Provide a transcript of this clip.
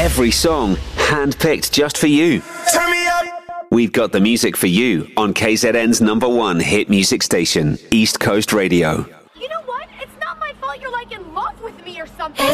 Every song handpicked just for you. Turn me up. We've got the music for you on KZN's #1 hit music station, East Coast Radio. You know what? It's not my fault you're like in love with me or something.